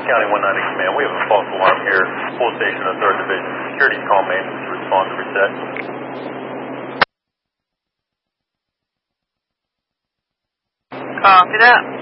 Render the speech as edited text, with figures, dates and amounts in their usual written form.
County 190 Command. We have a false alarm here. Full station of 3rd Division. Security call maintenance to respond to reset. Copy that.